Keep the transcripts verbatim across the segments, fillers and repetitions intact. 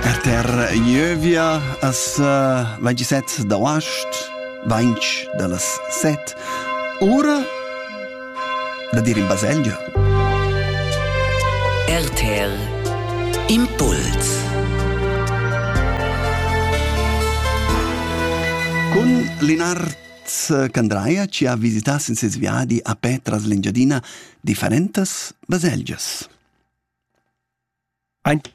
ter Jövia as uh, ventisette da Oast, vinci da las set, ora da dir in Baselgia. R T R Impuls. Con Linard Candraia ci ha visitato in ses viadi a Petras l'Engiadina differentes Baselgias. Ein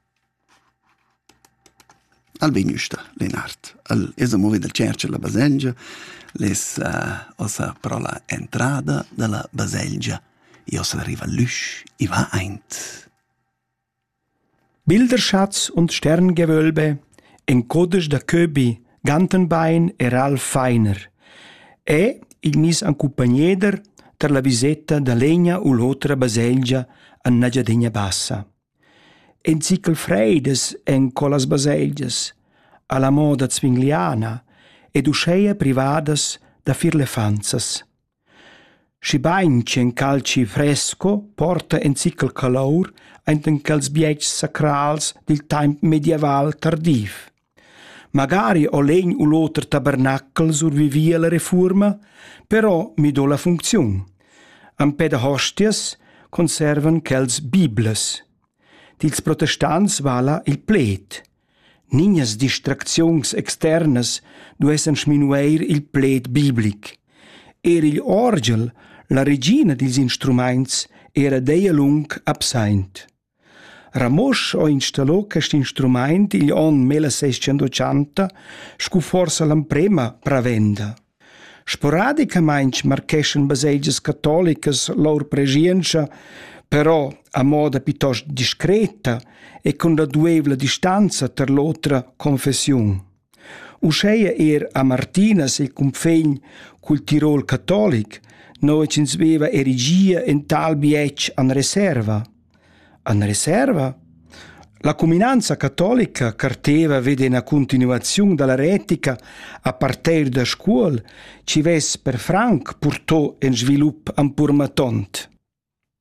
Al venusta, Linard. Al esa movi del cerce la Baselgia, les uh, osa pro la entrada della Baselgia. I osa arriva lüsch, i va eint. Bilderschatz und Sterngewölbe, en Kodesch da Köbi, Gantenbein e Ralf Feiner. E il mis accompagneder ter la visetta da legna u l'otra Baselgia a Nagiadegna Bassa. En Zickel Freides en colas Baselgias, a la moda zwingliana ed usceia privadas da firlefanzas. Schibainci en calci fresco porta en Zickel calor enten cals biets sacrals del time medieval tardiv. Magari o legn u l'oter tabernacel survivia la reforma, però mi do la funziun. Am peda hostias conservan cels biblas. Dils protestants vala il plet. Ninias distraczions externas duessen schminueir il plet biblic. Er il orgel, la regina dils instruments, era deia lung absent. Ramosch ho installò quest instrument il on milleseicentottanτα scu forsa l'amprema pravenda. Sporadicamente marcheschen baselgias cattolicas lor presenza, però a moda piuttosto discreta e con la duevla distanza ter l'altra confessiun. Usceia er a Martinas il confegn cul Tirol cattolic, noi ci sveva erigia en tal biec an reserva. An reserva? La comunanza cattolica carteva vede una continuazione dalla retica a partire da scuola ci ves per franc purtò en svilup ampurmatont.